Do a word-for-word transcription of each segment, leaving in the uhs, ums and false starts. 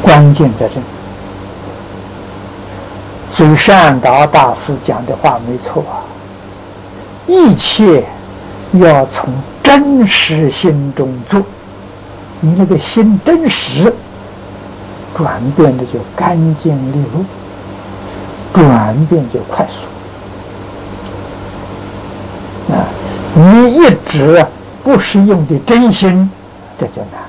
关键在这里。所以善导大师讲的话没错啊，一切要从真实心中做，你那个心真实，转变的就干净利落，转变就快速。啊，你一直不是用的真心，这就难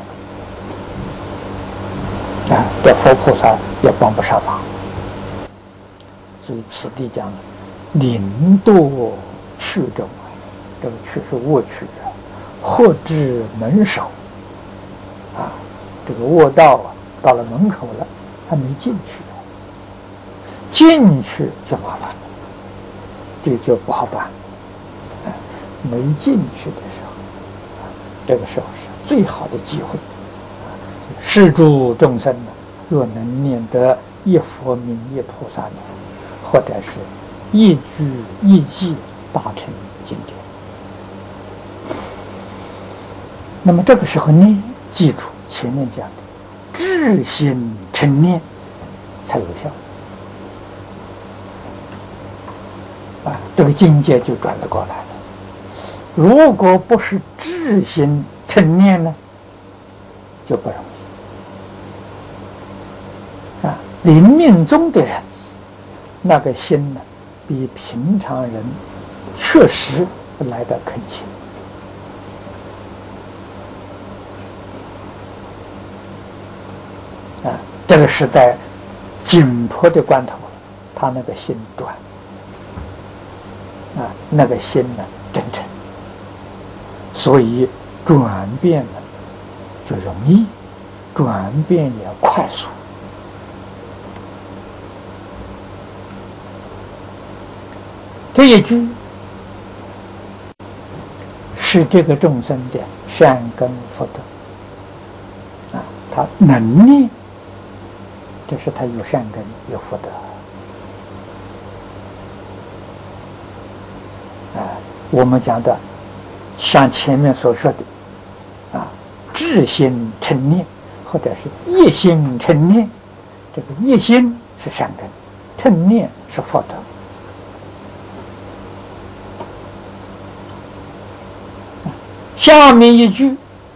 了。啊，这佛菩萨也帮不上忙。所以此地讲临堕去中啊，这个去是卧去啊，或至门首啊，这个卧道啊，到了门口了，还没进去，进去就麻烦了，这就不好办了。啊，没进去的时候，啊，这个时候是最好的机会。施诸众生呢，若能念得一佛名一菩萨名，或者是一句一记大成经典。那么这个时候念，记住前面讲的至心称念才有效啊，这个境界就转得过来了。如果不是至心称念呢，就不容易啊。临命终的人，那个心呢，比平常人确实来得恳切。啊，这个是在紧迫的关头，他那个心转，啊，那个心呢真诚，所以转变呢就容易，转变也快速。这一句是这个众生的善根福德啊，他能念，这是他有善根有福德啊。我们讲的像前面所说的啊，至心称念，或者是一心称念，这个一心是善根，称念是福德。下面一句，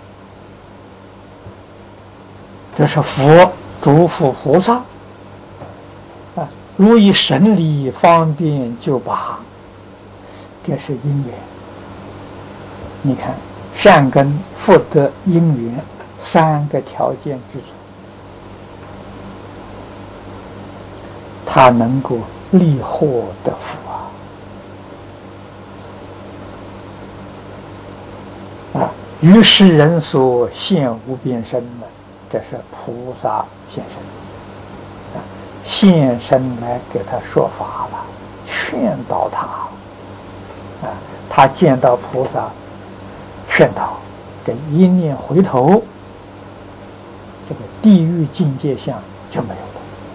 这是佛嘱咐菩萨啊，如以神力方便救拔，这是因缘。你看，善根、福德、因缘三个条件具足，他能够利获得福啊。啊，于世人所现无边身呢，这是菩萨现身，啊，现身来给他说法了，劝导他，啊，他见到菩萨，劝导，这一念回头，这个地狱境界相就没有。